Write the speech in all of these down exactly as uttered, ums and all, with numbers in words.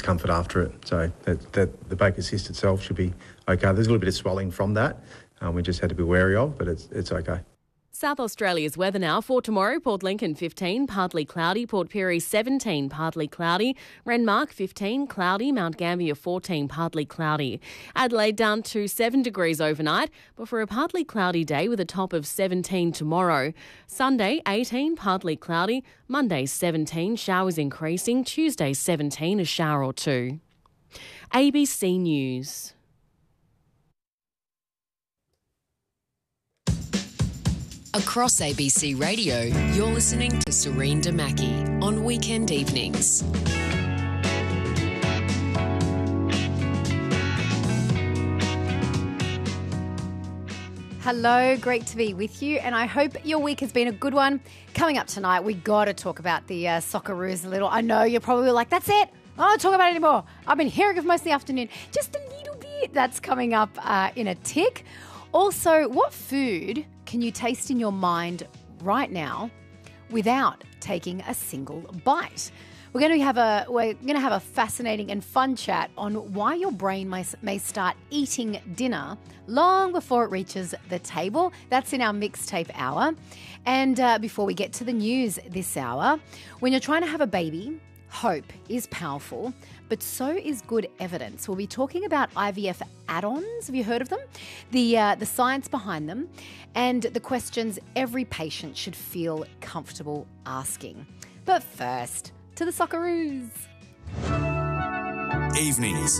discomfort after it. So that, that the Baker's cyst itself should be okay. There's a little bit of swelling from that. Um, we just had to be wary of, but it's it's okay. South Australia's weather now for tomorrow. Port Lincoln fifteen, partly cloudy. Port Pirie seventeen, partly cloudy. Renmark fifteen, cloudy. Mount Gambier fourteen, partly cloudy. Adelaide down to seven degrees overnight, but for a partly cloudy day with a top of seventeen tomorrow. Sunday eighteen, partly cloudy. Monday seventeen, showers increasing. Tuesday seventeen, a shower or two. A B C News. Across A B C Radio, you're listening to Serene Damaki on weekend evenings. Hello, great to be with you, and I hope your week has been a good one. Coming up tonight, we got to talk about the uh, Socceroos a little. I know you're probably like, that's it. I don't talk about it anymore. I've been hearing of most of the afternoon. Just a little bit. That's coming up uh, in a tick. Also, what food can you taste in your mind right now without taking a single bite? We're going to have a we're going to have a fascinating and fun chat on why your brain may, may start eating dinner long before it reaches the table. That's in our mixtape hour. And uh, before we get to the news this hour, when you're trying to have a baby, hope is powerful, but so is good evidence. We'll be talking about I V F add-ons. Have you heard of them? The uh, the science behind them and the questions every patient should feel comfortable asking. But first, to the Socceroos. Evenings.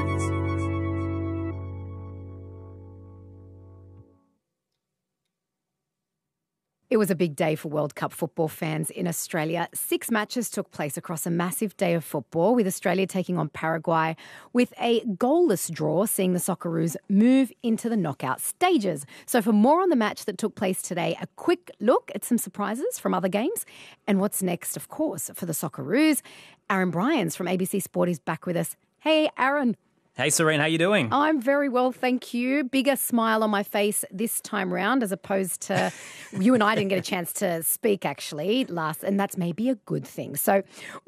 It was a big day for World Cup football fans in Australia. Six matches took place across a massive day of football, with Australia taking on Paraguay with a goalless draw, seeing the Socceroos move into the knockout stages. So for more on the match that took place today, a quick look at some surprises from other games and what's next, of course, for the Socceroos. Aaron Bryans from A B C Sport is back with us. Hey, Aaron. Hey, Serene, how you doing? I'm very well, thank you. Bigger smile on my face this time round as opposed to you and I didn't get a chance to speak, actually, last, and that's maybe a good thing. So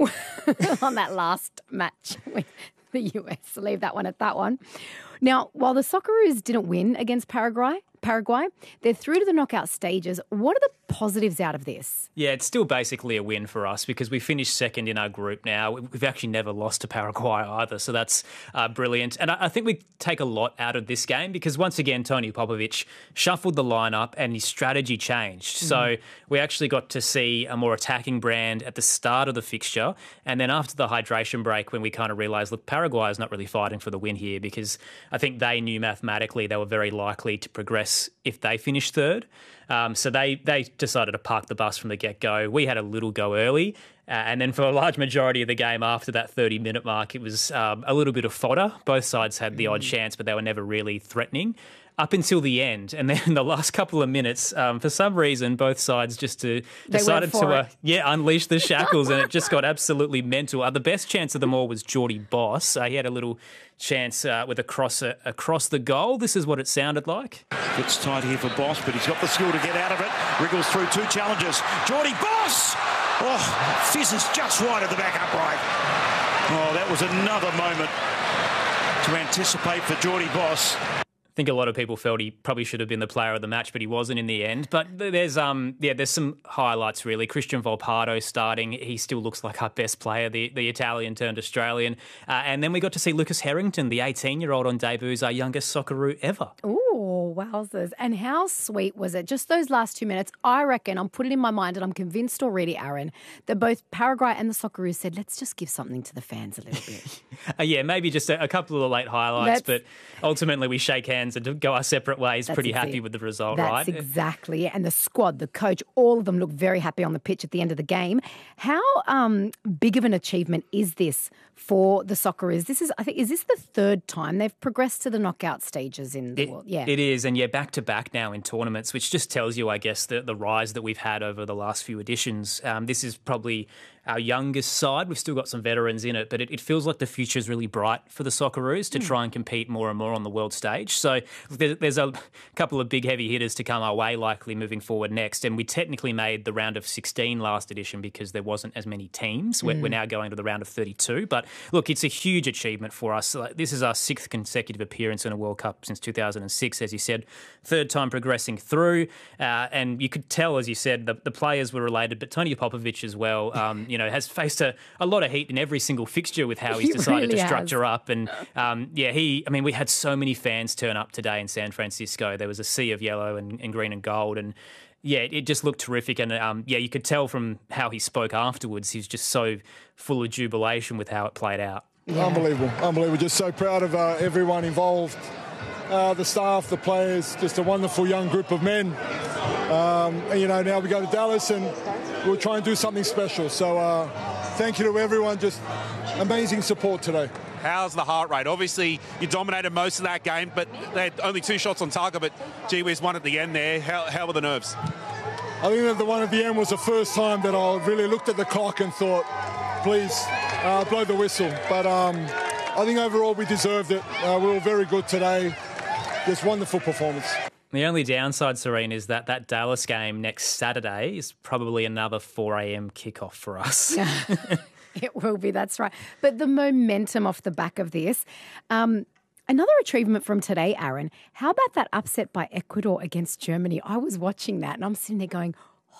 on that last match with the U S, leave that one at that one. Now, while the Socceroos didn't win against Paraguay, Paraguay, they're through to the knockout stages. What are the positives out of this? Yeah, it's still basically a win for us because we finished second in our group now. We've actually never lost to Paraguay either, so that's uh, brilliant. And I, I think we take a lot out of this game because once again, Tony Popovic shuffled the lineup and his strategy changed. Mm. So we actually got to see a more attacking brand at the start of the fixture, and then after the hydration break when we kind of realised, look, Paraguay is not really fighting for the win here because I think they knew mathematically they were very likely to progress if they finished third. Um, so they they decided to park the bus from the get-go. We had a little go early, uh, and then for a large majority of the game after that thirty-minute mark, it was um, a little bit of fodder. Both sides had the odd chance, but they were never really threatening up until the end. And then the last couple of minutes, um, for some reason, both sides just to, decided to uh, yeah unleash the shackles, and it just got absolutely mental. Uh, the best chance of them all was Geordie Boss. Uh, he had a little chance uh, with a crosser across the goal. This is what it sounded like. It's tight here for Boss, but he's got the skill to get out of it. Wriggles through two challenges. Geordie Boss! Oh, fizzes just right at the back upright. Oh, that was another moment to anticipate for Geordie Boss. I think a lot of people felt he probably should have been the player of the match, but he wasn't in the end. But there's um yeah, there's some highlights really. Christian Volpato starting, he still looks like our best player, the, the Italian turned Australian. Uh, and then we got to see Lucas Harrington, the eighteen-year-old on debuts, our youngest Socceroo ever. Ooh, wowzers. And how sweet was it? Just those last two minutes, I reckon, I'm putting in my mind and I'm convinced already, Aaron, that both Paraguay and the Socceroos said, let's just give something to the fans a little bit. uh, yeah, maybe just a, a couple of the late highlights, That's... but ultimately we shake hands and go our separate ways. That's pretty exactly. happy with the result, That's right? That's exactly it. And the squad, the coach, all of them look very happy on the pitch at the end of the game. How um, big of an achievement is this for the Socceroos? This is, I think, is this the third time they've progressed to the knockout stages in the it, world? Yeah, it is, and yeah, back to back now in tournaments, which just tells you, I guess, the the rise that we've had over the last few editions. Um, this is probably our youngest side. We've still got some veterans in it, but it, it feels like the future is really bright for the Socceroos to mm. try and compete more and more on the world stage. So there, there's a couple of big heavy hitters to come our way likely moving forward next. And we technically made the round of sixteen last edition because there wasn't as many teams. We're, mm. we're now going to the round of thirty-two. But look, it's a huge achievement for us. This is our sixth consecutive appearance in a World Cup since two thousand six, as you said, third time progressing through. Uh, and you could tell, as you said, the, the players were related, but Tony Popovic as well, um, you know, has faced a, a lot of heat in every single fixture with how he's He decided really to structure has. up. And um, yeah, he, I mean, we had so many fans turn up today in San Francisco. There was a sea of yellow and, and green and gold. And yeah, it just looked terrific. And um, yeah, you could tell from how he spoke afterwards, he's just so full of jubilation with how it played out. Yeah. Unbelievable, unbelievable. Just so proud of uh, everyone involved, uh, the staff, the players, just a wonderful young group of men. Um, and, you know, now we go to Dallas and we'll try and do something special. So uh, thank you to everyone. Just amazing support today. How's the heart rate? Obviously, you dominated most of that game, but they had only two shots on target, but gee whiz, one at the end there. How, how were the nerves? I think that the one at the end was the first time that I really looked at the clock and thought, please, uh, blow the whistle. But um, I think overall we deserved it. Uh, we were very good today. Just wonderful performance. The only downside, Serene, is that that Dallas game next Saturday is probably another four a.m. kickoff for us. It will be, that's right. But the momentum off the back of this. Um, another achievement from today, Aaron, how about that upset by Ecuador against Germany? I was watching that and I'm sitting there going,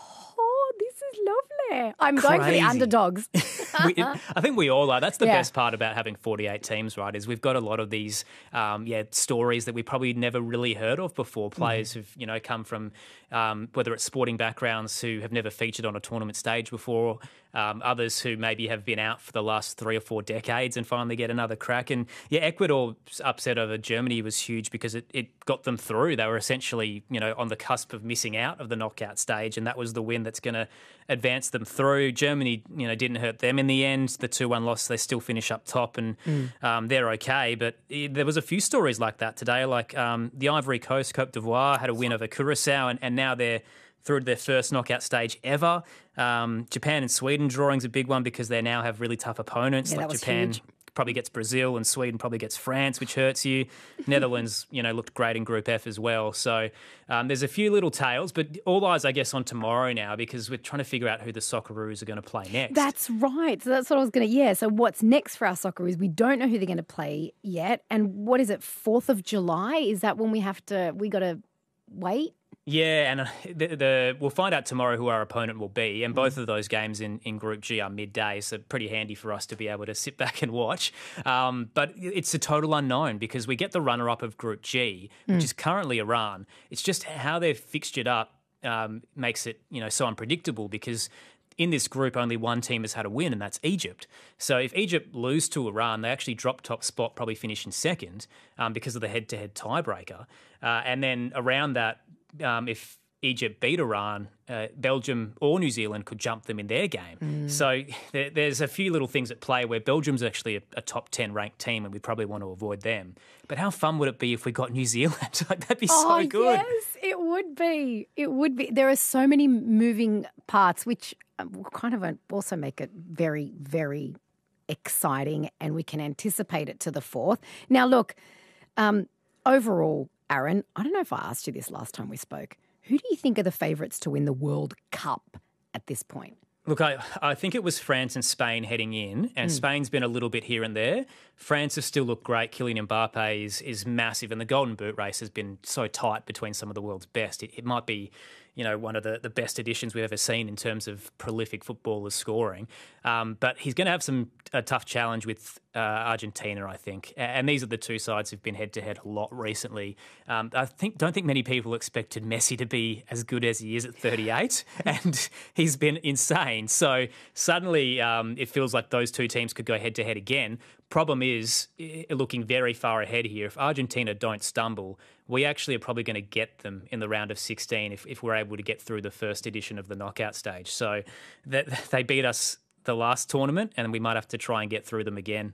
oh, this is lovely. I'm Crazy. going for the underdogs. we, I think we all are. That's the Yeah. best part about having forty-eight teams, right, is we've got a lot of these um, yeah, stories that we probably never really heard of before. Players mm. who've, you know, come from, um, whether it's sporting backgrounds who have never featured on a tournament stage before, um, others who maybe have been out for the last three or four decades and finally get another crack. And yeah, Ecuador's upset over Germany was huge because it, it got them through. They were essentially, you know, on the cusp of missing out of the knockout stage, and that was the win that's going to advance them through. Germany, you know, didn't hurt them in the end. The two one loss, they still finish up top and mm. um, they're okay. But it, there was a few stories like that today, like um, the Ivory Coast, Cote d'Ivoire, had a win over Curacao, and, and now they're through to their first knockout stage ever. Um, Japan and Sweden drawing's a big one because they now have really tough opponents. Yeah, like that was Japan huge. Probably gets Brazil and Sweden probably gets France, which hurts you. Netherlands, you know, looked great in Group F as well. So um, there's a few little tales, but all eyes, I guess, on tomorrow now because we're trying to figure out who the Socceroos are going to play next. That's right. So that's what I was going to, yeah. So what's next for our Socceroos? We don't know who they're going to play yet. And what is it, fourth of July? Is that when we have to, we got to wait? Yeah, and the, the we'll find out tomorrow who our opponent will be, and both of those games in, in Group G are midday, so pretty handy for us to be able to sit back and watch. Um, but it's a total unknown because we get the runner-up of Group G, which mm. is currently Iran. It's just how they've fixtured up um, makes it, you know, so unpredictable because in this group, only one team has had a win, and that's Egypt. So if Egypt lose to Iran, they actually drop top spot, probably finish in second um, because of the head-to-head tiebreaker. Uh, and then around that, Um, if Egypt beat Iran, uh, Belgium or New Zealand could jump them in their game. Mm. So there, there's a few little things at play where Belgium's actually a, a top ten ranked team and we probably want to avoid them. But how fun would it be if we got New Zealand? Like, that'd be oh, so good. Yes, it would be. It would be. There are so many moving parts, which will kind of also make it very, very exciting, and we can anticipate it to the fourth. Now, look, um, overall, Aaron, I don't know if I asked you this last time we spoke. Who do you think are the favourites to win the World Cup at this point? Look, I, I think it was France and Spain heading in, and mm. Spain's been a little bit here and there. France has still looked great. Kylian Mbappe is, is massive, and the Golden Boot race has been so tight between some of the world's best. It, it might be, you know, one of the, the best editions we've ever seen in terms of prolific footballers scoring. Um, but he's going to have some a tough challenge with uh, Argentina, I think. And these are the two sides who've been head-to-head a lot recently. Um, I think don't think many people expected Messi to be as good as he is at thirty-eight, and he's been insane. So suddenly um, it feels like those two teams could go head-to-head again. Problem is, looking very far ahead here, if Argentina don't stumble, we actually are probably going to get them in the round of sixteen if, if we're able to get through the first edition of the knockout stage. So that they beat us the last tournament, and we might have to try and get through them again.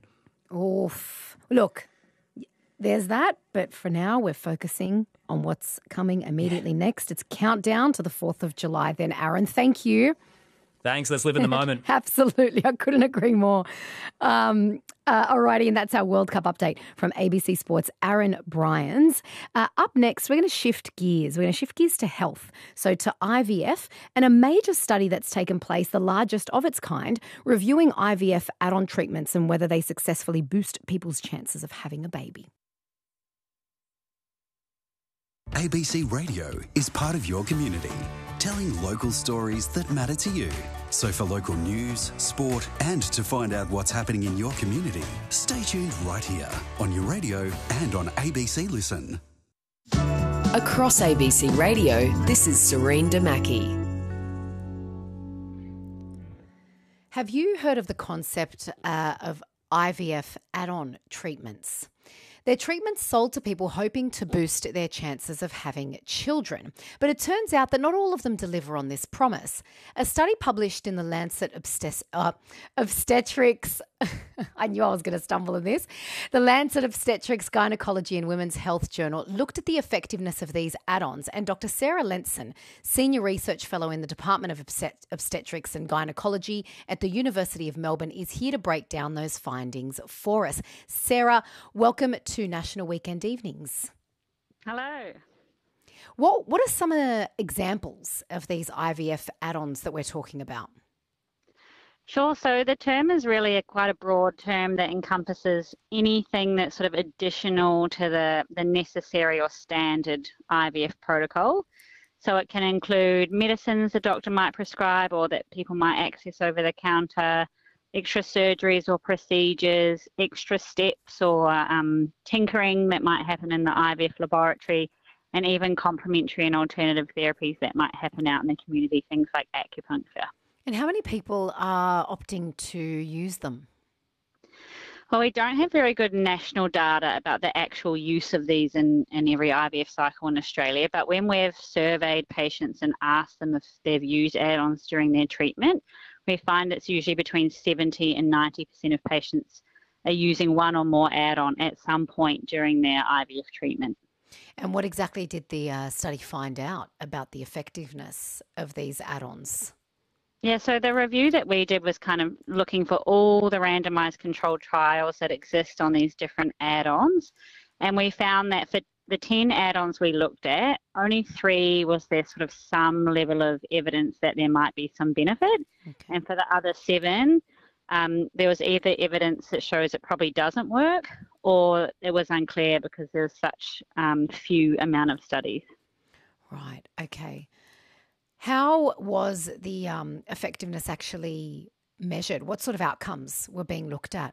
Oof. Look, there's that, but for now we're focusing on what's coming immediately yeah. next. It's countdown to the fourth of July then, Aaron. Thank you. Thanks. Let's live in the moment. Absolutely. I couldn't agree more. Um, uh, alrighty, and that's our World Cup update from A B C Sports' Aaron Bryans. Uh, up next, we're going to shift gears. We're going to shift gears to health, so to I V F, and a major study that's taken place, the largest of its kind, reviewing I V F add-on treatments and whether they successfully boost people's chances of having a baby. A B C Radio is part of your community, telling local stories that matter to you. So for local news, sport, and to find out what's happening in your community, stay tuned right here on your radio and on A B C Listen. Across A B C Radio, this is Serene Damaki. Have you heard of the concept uh, of I V F add-on treatments? They're treatments sold to people hoping to boost their chances of having children. But it turns out that not all of them deliver on this promise. A study published in the Lancet Obstes- uh, Obstetrics, I knew I was going to stumble in this, the Lancet Obstetrics, Gynecology and Women's Health Journal looked at the effectiveness of these add-ons, and Doctor Sarah Lenson, Senior Research Fellow in the Department of Obstet- Obstetrics and Gynecology at the University of Melbourne, is here to break down those findings for us. Sarah, welcome to to National Weekend Evenings. Hello. What what are some of the examples of these I V F add-ons that we're talking about? Sure. So the term is really a quite a broad term that encompasses anything that's sort of additional to the, the necessary or standard I V F protocol. So it can include medicines the doctor might prescribe or that people might access over the counter, extra surgeries or procedures, extra steps or um, tinkering that might happen in the I V F laboratory, and even complementary and alternative therapies that might happen out in the community, things like acupuncture. And how many people are opting to use them? Well, we don't have very good national data about the actual use of these in, in every I V F cycle in Australia, but when we've surveyed patients and asked them if they've used add-ons during their treatment, we find it's usually between seventy and ninety percent of patients are using one or more add-on at some point during their I V F treatment. And what exactly did the uh, study find out about the effectiveness of these add-ons? Yeah, so the review that we did was kind of looking for all the randomised controlled trials that exist on these different add-ons. And we found that for the ten add-ons we looked at, only three was there sort of some level of evidence that there might be some benefit. Okay. And for the other seven, um, there was either evidence that shows it probably doesn't work, or it was unclear because there's such um, few amount of studies. Right, okay. How was the um, effectiveness actually measured? What sort of outcomes were being looked at?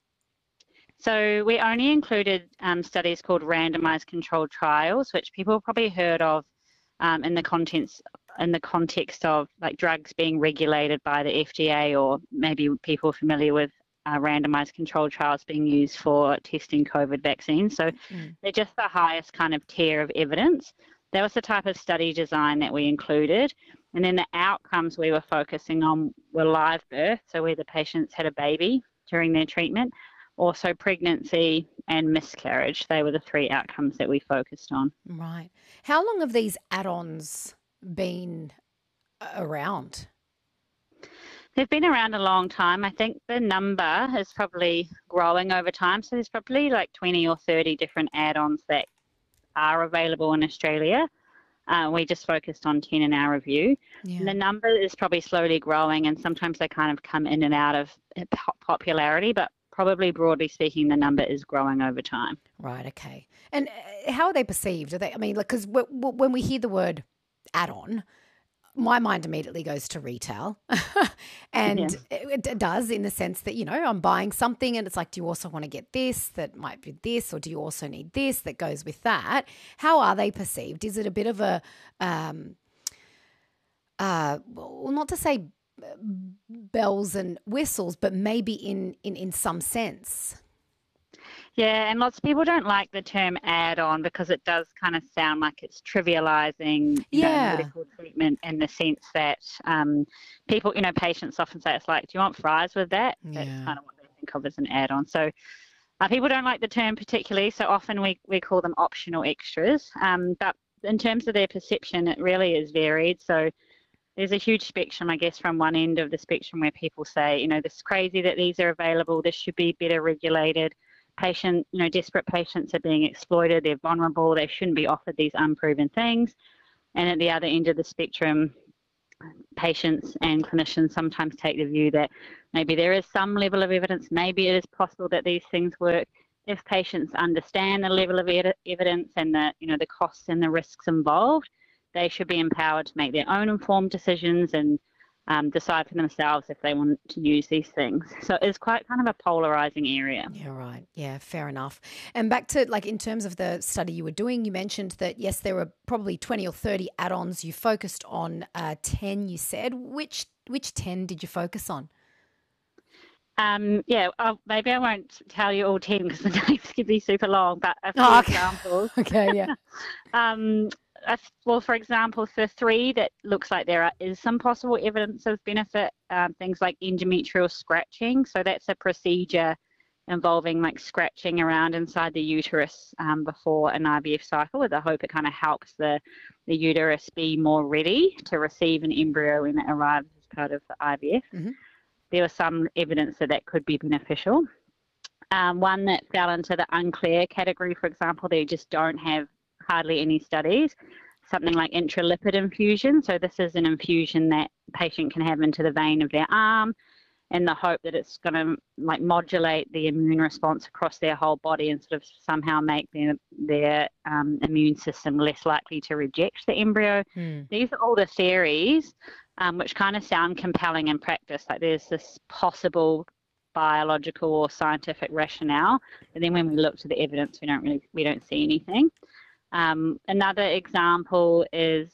So we only included um, studies called randomised controlled trials, which people have probably heard of um, in the contents in the context of like drugs being regulated by the F D A, or maybe people familiar with uh, randomised controlled trials being used for testing COVID vaccines. So mm. they're just the highest kind of tier of evidence. That was the type of study design that we included. And then the outcomes we were focusing on were live birth, so where the patients had a baby during their treatment, also pregnancy and miscarriage. They were the three outcomes that we focused on. Right. How long have these add-ons been around? They've been around a long time. I think the number is probably growing over time. So there's probably like twenty or thirty different add-ons that are available in Australia. Uh, we just focused on ten in our review. Yeah. And the number is probably slowly growing, and sometimes they kind of come in and out of popularity, but probably broadly speaking, the number is growing over time. Right, okay. And how are they perceived? Are they? I mean, because w- w- when we hear the word add-on, my mind immediately goes to retail. and yeah. it, it does, in the sense that, you know, I'm buying something and it's like, do you also want to get this that might be this, or do you also need this that goes with that? How are they perceived? Is it a bit of a, um, uh, well, not to say bells and whistles, but maybe in, in, in some sense? Yeah, and lots of people don't like the term add-on because it does kind of sound like it's trivialising you yeah. know, medical treatment, in the sense that um, people, you know, patients often say, it's like, do you want fries with that? Yeah. That's kind of what they think of as an add-on. So uh, people don't like the term particularly, so often we, we call them optional extras. Um, but in terms of their perception, it really is varied. So there's a huge spectrum, I guess, from one end of the spectrum where people say, you know, this is crazy that these are available, this should be better regulated. Patient, you know, desperate patients are being exploited, they're vulnerable, they shouldn't be offered these unproven things. And at the other end of the spectrum, patients and clinicians sometimes take the view that maybe there is some level of evidence, maybe it is possible that these things work. If patients understand the level of ed- evidence and the, you know, the costs and the risks involved, they should be empowered to make their own informed decisions and um, decide for themselves if they want to use these things. So it's quite kind of a polarizing area. Yeah, right. Yeah, fair enough. And back to, like, in terms of the study you were doing, you mentioned that, yes, there were probably twenty or thirty add-ons. You focused on uh, ten, you said. Which which ten did you focus on? Um, yeah, I'll, maybe I won't tell you all ten because the names could be super long, but a few Oh, okay. examples. Okay, yeah. um, uh, well, for example, for three that looks like there are, is some possible evidence of benefit, um, things like endometrial scratching. So that's a procedure involving like scratching around inside the uterus um, before an I V F cycle with the hope it kind of helps the, the uterus be more ready to receive an embryo when it arrives as part of the I V F. Mm-hmm. There was some evidence that that could be beneficial. Um, one that fell into the unclear category, for example, they just don't have hardly any studies, something like intralipid infusion. So this is an infusion that the patient can have into the vein of their arm in the hope that it's going to like modulate the immune response across their whole body and sort of somehow make their, their um, immune system less likely to reject the embryo. Mm. These are all the theories um, which kind of sound compelling in practice, like there's this possible biological or scientific rationale, but then when we look to the evidence, we don't really we don't see anything. Um, another example is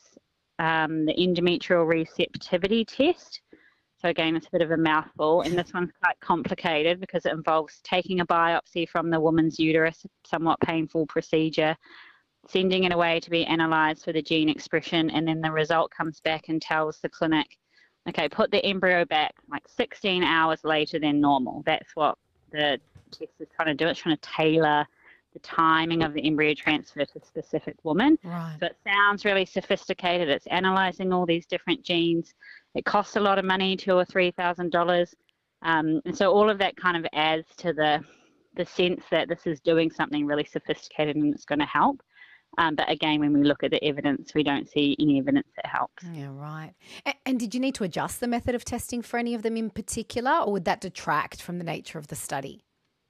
um, the endometrial receptivity test. So again, it's a bit of a mouthful, and this one's quite complicated because it involves taking a biopsy from the woman's uterus, a somewhat painful procedure, sending it away to be analysed for the gene expression, and then the result comes back and tells the clinic, okay, put the embryo back like sixteen hours later than normal. That's what the test is trying to do. It's trying to tailor the timing of the embryo transfer to a specific woman. Right. So it sounds really sophisticated. It's analysing all these different genes. It costs a lot of money, two or three thousand dollars, um, and so all of that kind of adds to the the sense that this is doing something really sophisticated and it's going to help. Um, but again, when we look at the evidence, we don't see any evidence that helps. Yeah, right. And, and did you need to adjust the method of testing for any of them in particular, or would that detract from the nature of the study?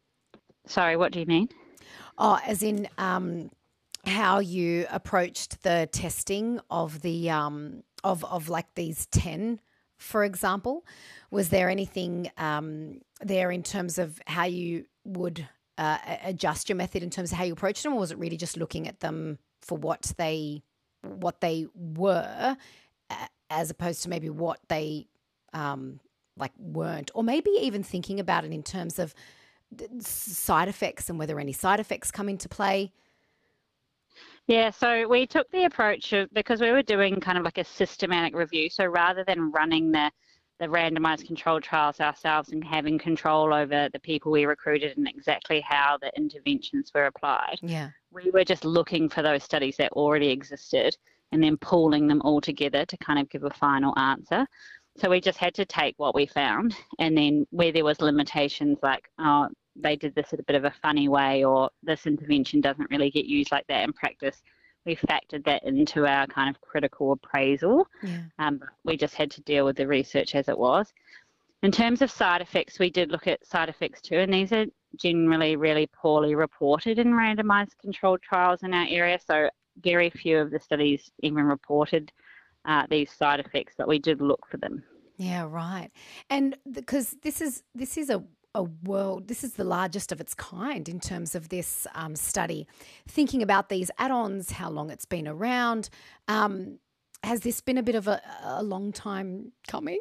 Sorry, what do you mean? Oh, as in um, how you approached the testing of the um, of of like these ten, for example. Was there anything um, there in terms of how you would uh, adjust your method in terms of how you approached them, or was it really just looking at them for what they what they were, uh, as opposed to maybe what they um, like weren't, or maybe even thinking about it in terms of side effects and whether any side effects come into play? Yeah, so we took the approach of, because we were doing kind of like a systematic review, so rather than running the, the randomized controlled trials ourselves and having control over the people we recruited and exactly how the interventions were applied, yeah, we were just looking for those studies that already existed and then pooling them all together to kind of give a final answer. So we just had to take what we found, and then where there was limitations like, oh, they did this in a bit of a funny way, or this intervention doesn't really get used like that in practice, we factored that into our kind of critical appraisal. yeah. Um, we just had to deal with the research as it was. In terms of side effects, we did look at side effects too, and these are generally really poorly reported in randomised controlled trials in our area. So very few of the studies even reported uh, these side effects, but we did look for them. Yeah, right. And because this is this is a a world, this is the largest of its kind in terms of this um, study. Thinking about these add-ons, how long it's been around, um, has this been a bit of a, a long time coming?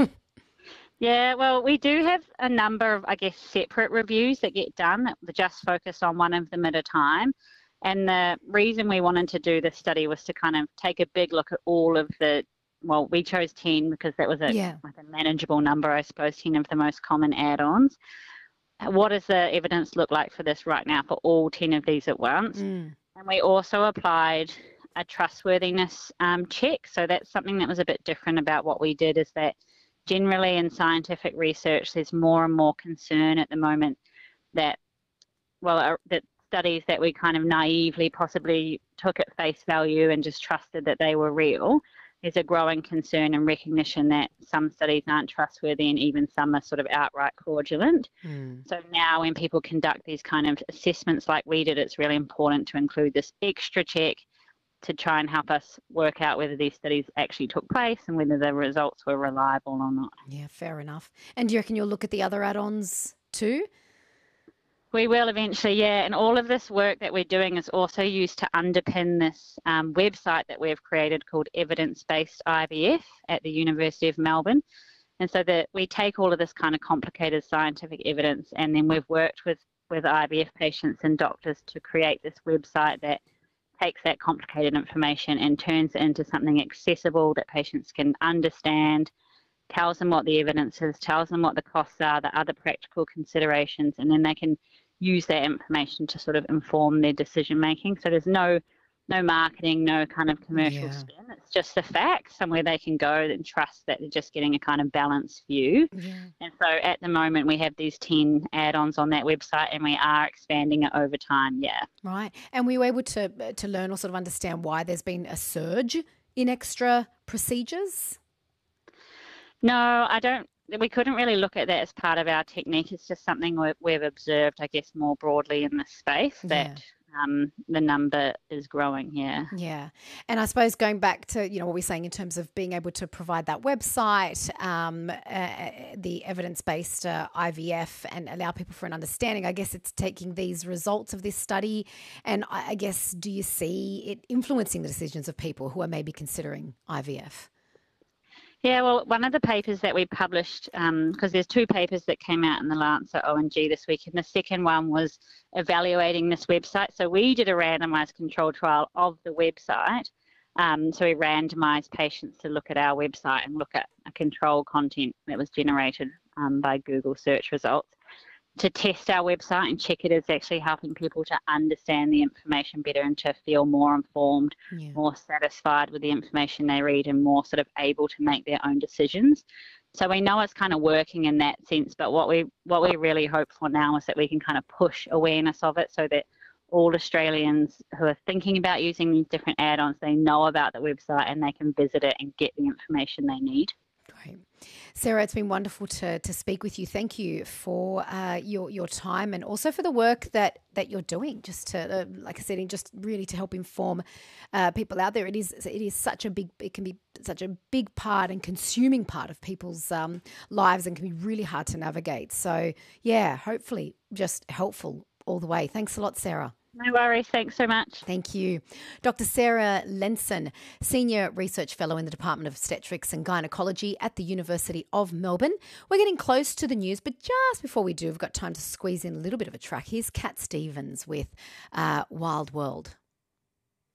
Yeah, well, we do have a number of, I guess, separate reviews that get done that just focus on one of them at a time. And the reason we wanted to do this study was to kind of take a big look at all of the, well, we chose ten because that was a, Yeah. like a manageable number, I suppose, ten of the most common add-ons. What does the evidence look like for this right now for all ten of these at once? Mm. And we also applied a trustworthiness um, check. So that's something that was a bit different about what we did, is that generally in scientific research, there's more and more concern at the moment that, well, uh, that studies that we kind of naively possibly took at face value and just trusted that they were real. There's a growing concern and recognition that some studies aren't trustworthy and even some are sort of outright fraudulent. Mm. So now when people conduct these kind of assessments like we did, it's really important to include this extra check to try and help us work out whether these studies actually took place and whether the results were reliable or not. Yeah, fair enough. And do you reckon you'll look at the other add-ons too? We will eventually, yeah. And all of this work that we're doing is also used to underpin this um, website that we've created called Evidence-Based I V F at the University of Melbourne. And so that we take all of this kind of complicated scientific evidence, and then we've worked with, with I V F patients and doctors to create this website that takes that complicated information and turns it into something accessible that patients can understand, tells them what the evidence is, tells them what the costs are, the other practical considerations, and then they can use that information to sort of inform their decision making. So there's no no marketing, no kind of commercial Yeah. spin. It's just the facts, somewhere they can go and trust that they're just getting a kind of balanced view. Yeah. And so at the moment we have these ten add-ons on that website, and we are expanding it over time, yeah. Right. And we were able to to learn or sort of understand why there's been a surge in extra procedures? No, I don't. We couldn't really look at that as part of our technique. It's just something we- we've observed, I guess, more broadly in this space, that um, the number is growing, yeah. Yeah. And I suppose going back to, you know, what we're saying in terms of being able to provide that website, um, uh, the evidence-based uh, I V F, and allow people for an understanding, I guess it's taking these results of this study and I I guess, do you see it influencing the decisions of people who are maybe considering I V F? Yeah, well, one of the papers that we published, because um, there's two papers that came out in the Lancet O N G this week, and the second one was evaluating this website. So we did a randomised control trial of the website. Um, so we randomised patients to look at our website and look at a control content that was generated um, by Google search results, to test our website and check it is actually helping people to understand the information better and to feel more informed, Yeah. more satisfied with the information they read, and more sort of able to make their own decisions. So we know it's kind of working in that sense, but what we what we really hope for now is that we can kind of push awareness of it so that all Australians who are thinking about using these different add-ons, they know about the website and they can visit it and get the information they need. Great. Sarah, it's been wonderful to to speak with you. Thank you for uh, your your time, and also for the work that, that you're doing, just to, uh, like I said, just really to help inform uh, people out there. It is it is such a big, it can be such a big part and consuming part of people's um, lives, and can be really hard to navigate. So, yeah, hopefully just helpful all the way. Thanks a lot, Sarah. No worries. Thanks so much. Thank you. Doctor Sarah Lenson, Senior Research Fellow in the Department of Obstetrics and Gynecology at the University of Melbourne. We're getting close to the news, but just before we do, we've got time to squeeze in a little bit of a track. Here's Cat Stevens with uh, Wild World.